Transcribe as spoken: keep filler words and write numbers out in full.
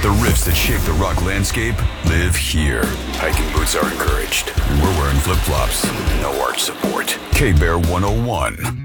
The riffs that shake the rock landscape live here. Hiking boots are encouraged. And we're wearing flip-flops. No arch support. K-Bear one oh one.